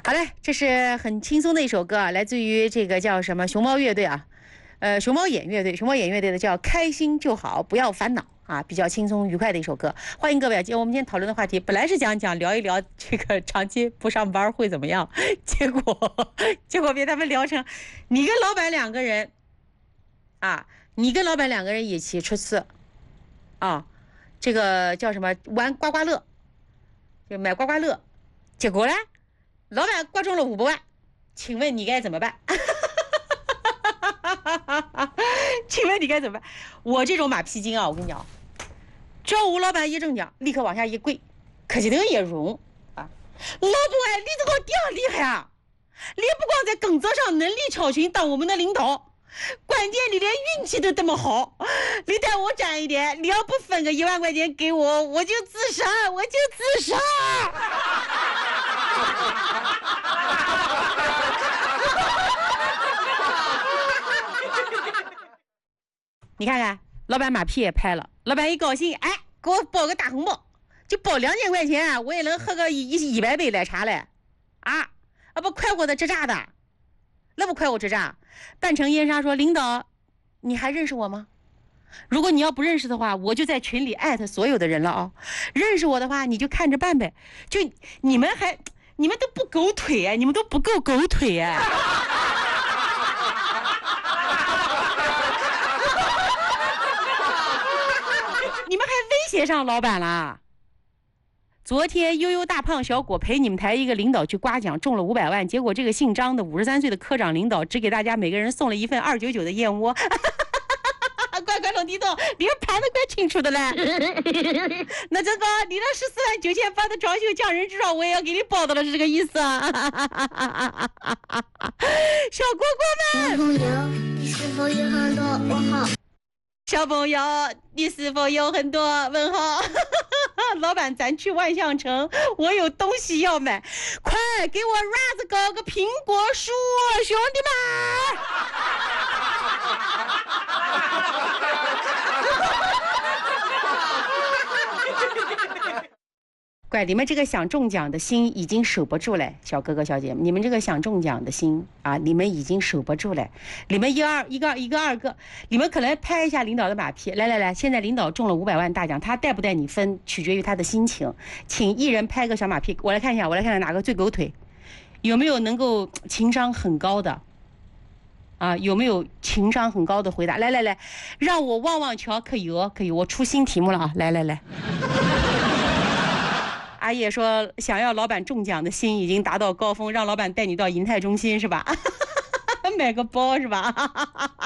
好嘞，这是很轻松的一首歌啊，来自于这个叫什么熊猫乐队啊，熊猫眼乐队的叫《开心就好，不要烦恼》啊，比较轻松愉快的一首歌。欢迎各位，我们今天讨论的话题本来是讲聊一聊这个长期不上班会怎么样，结果被他们聊成你跟老板两个人一起出去啊，这个叫什么玩刮刮乐，就买刮刮乐，结果呢？老板刮中了500万，请问你该怎么办？请问你该怎么办？我这种马屁精啊，我跟你讲，只要吴老板一中奖，立刻往下一跪，磕起头也容啊！老板，你这个屌厉害啊！你不光在工作上能力超群，当我们的领导，关键你连运气都这么好。你带我沾一点，你要不分个1万块钱给我，我就自杀。你看看，老板马屁也拍了，老板一高兴，哎，给我包个大红包，就包2000块钱，我也能喝个100杯奶茶嘞，不快活的吱喳的，那不快活吱喳。半城烟沙说，领导，你还认识我吗？如果你要不认识的话，我就在群里艾特所有的人了啊。认识我的话，你就看着办呗。就你们都不狗腿哎，你们都不够狗腿哎。你们还威胁上老板了。昨天悠悠大胖小果陪你们台一个领导去刮奖，中了500万，结果这个姓张的53岁的科长领导只给大家每个人送了一份299的燕窝。乖老弟弟，你这盘子怪清楚的嘞。那这个你那14.9万发的装修匠人至少我也要给你包的了，是这个意思啊。小蝈蝈们，你是否有很多问号？小朋友，你是否有很多问号？老板，咱去万象城，我有东西要买，快给我 Raz 搞个苹果树，兄弟们！乖，你们这个想中奖的心已经守不住了，小哥哥小姐们，你们这个想中奖的心啊，你们已经守不住了。你们一个二个，你们可能拍一下领导的马屁。来，现在领导中了500万大奖，他带不带你分，取决于他的心情。请一人拍个小马屁，我来看一下哪个最狗腿，有没有能够情商很高的啊？有没有情商很高的回答？来，让我望瞧，可以，我出新题目了啊！来。阿叶说，想要老板中奖的心已经达到高峰，让老板带你到银泰中心是吧？买个包是吧？